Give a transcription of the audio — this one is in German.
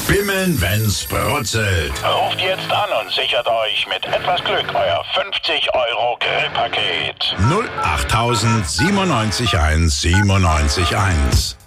Bimmeln, wenn's brutzelt. Ruft jetzt an und sichert euch mit etwas Glück euer 50€ Grillpaket. 08000 97 1 97 1.